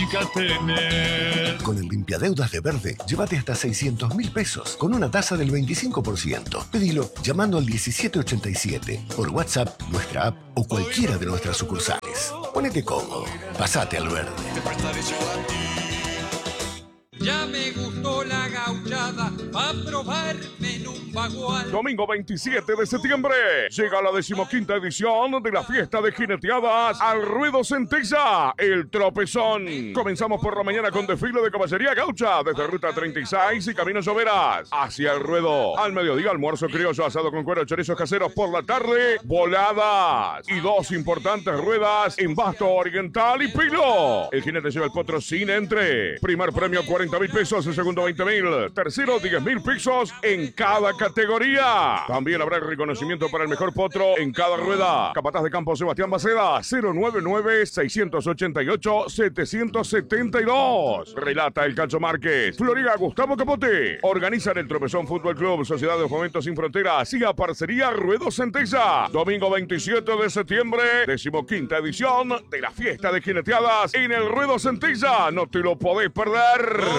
significa tener. Con el limpiadeudas de Verde, llévate hasta 600.000 pesos con una tasa del 25%. Pedilo llamando al 1787, por WhatsApp, nuestra app o cualquiera de nuestras sucursales. Ponete cómodo. Pasate al Verde. Ya me gustó la gauchada, va a probarme en un bagual. Domingo 27 de septiembre llega la 15ª edición de la fiesta de jineteadas al Ruedo Centella, el Tropezón. Comenzamos por la mañana con desfile de caballería gaucha desde Ruta 36 y Camino Lloveras hacia el Ruedo. Al mediodía, almuerzo criollo asado con cuero, chorizos caseros. Por la tarde, voladas y 2 importantes ruedas en Basto Oriental y Pilo. El jinete lleva el potro sin entre. Primer premio 40.000 pesos, el segundo 20.000, tercero 10.000 pesos en cada categoría. También habrá reconocimiento para el mejor potro en cada rueda. Capataz de campo Sebastián Baceda, 099-688-772. Relata el Cacho Márquez. Florida Gustavo Capote. Organizan el Tropezón Fútbol Club, Sociedad de Fomento Sin Fronteras y a Parcería Ruedo Centella. Domingo 27 de septiembre, 15ª edición de la fiesta de jineteadas en el Ruedo Centella. No te lo podés perder.